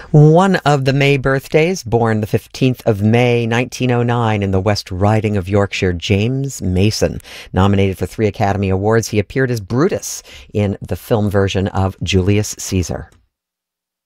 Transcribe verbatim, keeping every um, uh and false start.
One of the May birthdays, born the fifteenth of May, nineteen oh nine, in the West Riding of Yorkshire, James Mason. Nominated for three Academy Awards, he appeared as Brutus in the film version of Julius Caesar.